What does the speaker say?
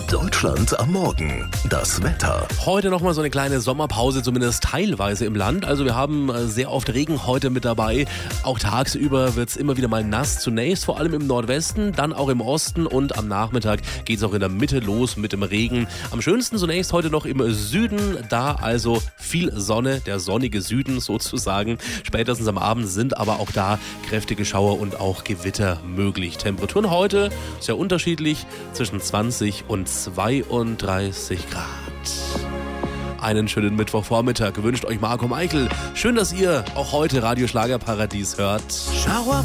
Deutschland am Morgen. Das Wetter. Heute nochmal so eine kleine Sommerpause, zumindest teilweise im Land. Also wir haben sehr oft Regen heute mit dabei. Auch tagsüber wird es immer wieder mal nass. Zunächst vor allem im Nordwesten, dann auch im Osten und am Nachmittag geht es auch in der Mitte los mit dem Regen. Am schönsten zunächst heute noch im Süden, da also viel Sonne, der sonnige Süden sozusagen. Spätestens am Abend sind aber auch da kräftige Schauer und auch Gewitter möglich. Temperaturen heute sehr unterschiedlich, zwischen 20 und 32 Grad. Einen schönen Mittwochvormittag wünscht euch Marco Meichel. Schön, dass ihr auch heute Radio Schlagerparadies hört. Schauer